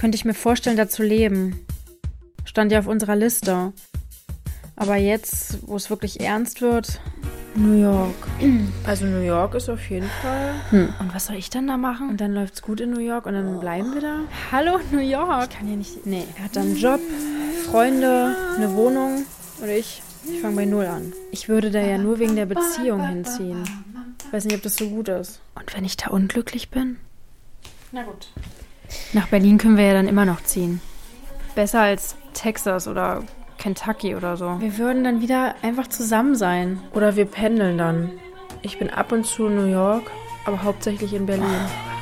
könnte ich mir vorstellen, da zu leben. Stand ja auf unserer Liste. Aber jetzt, wo es wirklich ernst wird, New York. Also New York ist auf jeden Fall. Und was soll ich dann da machen? Und dann läuft's gut in New York und dann bleiben wir da? Hallo, New York. Ich kann ja nicht... Nee. Er hat dann einen Job, Freunde, eine Wohnung und ich fange bei Null an. Ich würde da ja nur wegen der Beziehung hinziehen. Ich weiß nicht, ob das so gut ist. Und wenn ich da unglücklich bin? Na gut. Nach Berlin können wir ja dann immer noch ziehen. Besser als Texas oder Kentucky oder so. Wir würden dann wieder einfach zusammen sein. Oder wir pendeln dann. Ich bin ab und zu in New York, aber hauptsächlich in Berlin.